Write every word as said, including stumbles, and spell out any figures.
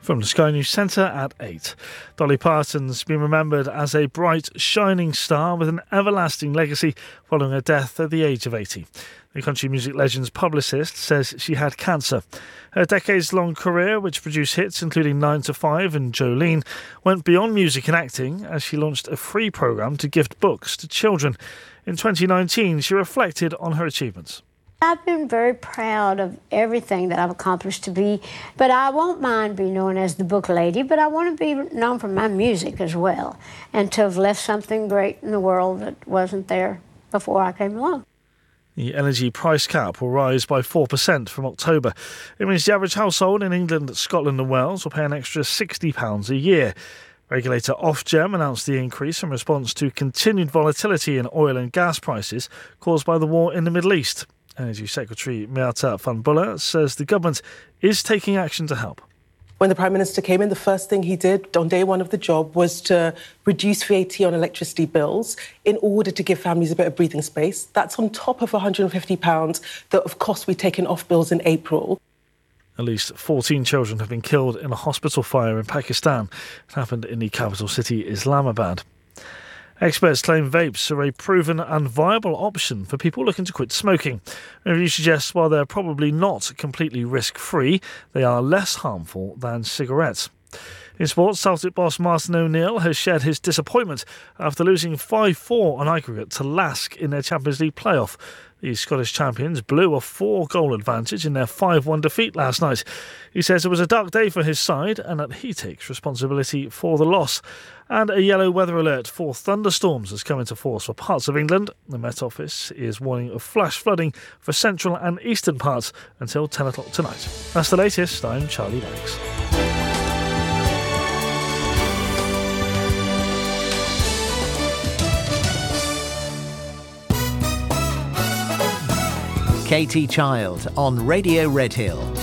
From the Sky News Centre at eight. Dolly Parton's been remembered as a bright, shining star with an everlasting legacy following her death at the age of eighty. The country music legend's publicist says she had cancer. Her decades-long career, which produced hits including nine to five and Jolene, went beyond music and acting as she launched a free programme to gift books to children. In twenty nineteen, she reflected on her achievements. I've been very proud of everything that I've accomplished to be, but I won't mind being known as the book lady, but I want to be known for my music as well, and to have left something great in the world that wasn't there before I came along. The energy price cap will rise by four percent from October. It means the average household in England, Scotland and Wales will pay an extra sixty pounds a year. Regulator Ofgem announced the increase in response to continued volatility in oil and gas prices caused by the war in the Middle East. Energy Secretary Miata Fahnbulleh says the government is taking action to help. When the Prime Minister came in, the first thing he did on day one of the job was to reduce V A T on electricity bills in order to give families a bit of breathing space. That's on top of one hundred fifty pounds that, of course, we've taken off bills in April. At least fourteen children have been killed in a hospital fire in Pakistan. It happened in the capital city, Islamabad. Experts claim vapes are a proven and viable option for people looking to quit smoking. A review suggests while they're probably not completely risk-free, they are less harmful than cigarettes. In sports, Celtic boss Martin O'Neill has shared his disappointment after losing five four on aggregate to Lask in their Champions League playoff. The Scottish champions blew a four-goal advantage in their five one defeat last night. He says it was a dark day for his side and that he takes responsibility for the loss. And a yellow weather alert for thunderstorms has come into force for parts of England. The Met Office is warning of flash flooding for central and eastern parts until ten o'clock tonight. That's the latest. I'm Charlie Banks. Katie Child on Radio Redhill.